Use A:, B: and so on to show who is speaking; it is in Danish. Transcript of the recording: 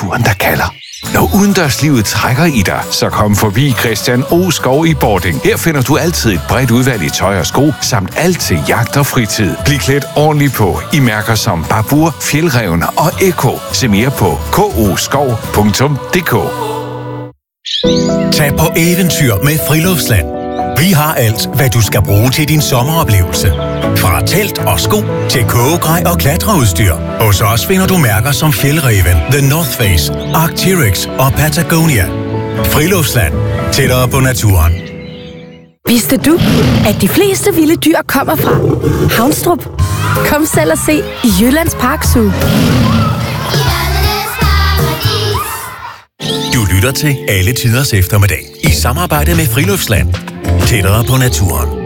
A: naturen, der kalder. Når udendørslivet trækker i dig, så kom forbi Christian O. Skov i Bording. Her finder du altid et bredt udvalg i tøj og sko, samt alt til jagt og fritid. Bliv klædt ordentligt på i mærker som Babur, Fjeldrevne og Eko. Se mere på koskov.dk.
B: Tag på eventyr med Friluftsland. Vi har alt, hvad du skal bruge til din sommeroplevelse. Fra telt og sko til kogegrej og klatreudstyr. Hos os finder du mærker som Fjällräven, The North Face, Arc'teryx og Patagonia. Friluftsland. Tættere på naturen.
C: Vidste du, at de fleste vilde dyr kommer fra Havnstrup? Kom selv og se i Jyllands Park Zoo.
B: Du lytter til Alle Tiders Eftermiddag i samarbejde med Friluftsland. Tættere på naturen.